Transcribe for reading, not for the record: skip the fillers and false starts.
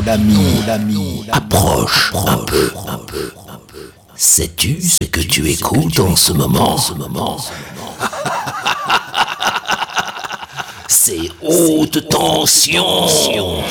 l'ami, approche un peu. Sais-tu ce que tu écoutes en ce moment? C'est haute tension.